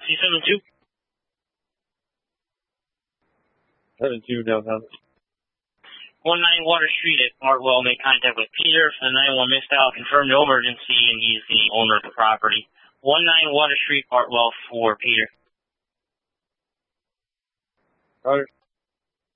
C72. 72 downtown. 19 Water Street at Hartwell made contact with Peter for the 911 missed dial, confirmed no emergency, and he's the owner of the property. 19 Water Street, Hartwell for Peter. Roger.